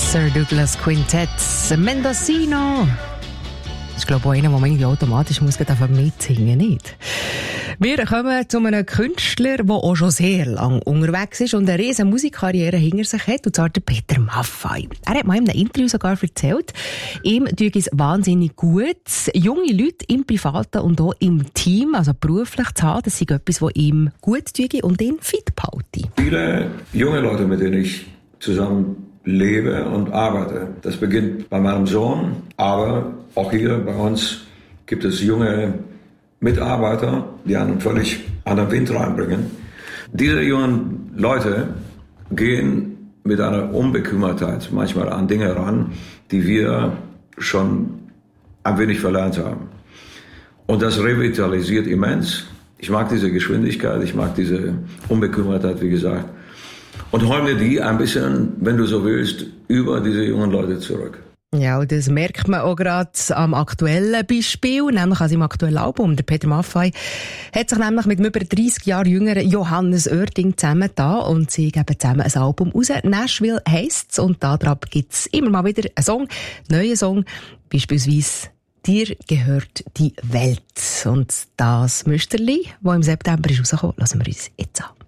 Sir Douglas Quintet, Mendocino. Das ist, glaube ich, auch einer, den man irgendwie automatisch mitsingen muss, nicht? Wir kommen zu einem Künstler, der auch schon sehr lange unterwegs ist und eine riesen Musikkarriere hinter sich hat, und zwar der Peter Maffay. Er hat mal in einem Interview sogar erzählt, ihm tut es wahnsinnig gut, junge Leute im Privaten und auch im Team, also beruflich zu haben. Das ist etwas, was ihm gut tut und ihn fit hält. Viele junge Leute, mit denen ich zusammen lebe und arbeite. Das beginnt bei meinem Sohn, aber auch hier bei uns gibt es junge Mitarbeiter, die einen völlig anderen Wind reinbringen. Diese jungen Leute gehen mit einer Unbekümmertheit manchmal an Dinge ran, die wir schon ein wenig verlernt haben. Und das revitalisiert immens. Ich mag diese Geschwindigkeit, ich mag diese Unbekümmertheit, wie gesagt. Und hol mir die ein bisschen, wenn du so willst, über diese jungen Leute zurück. Ja, und das merkt man auch gerade am aktuellen Beispiel, nämlich an seinem aktuellen Album. Der Peter Maffay hat sich nämlich mit dem über 30 Jahre jüngeren Johannes Oerding zusammengetan und sie geben zusammen ein Album raus. Nashville heisst's, und da drauf gibt's immer mal wieder einen Song, einen neuen Song, beispielsweise «Dir gehört die Welt». Und das Müsterli, das im September ist rausgekommen, lassen wir uns jetzt an.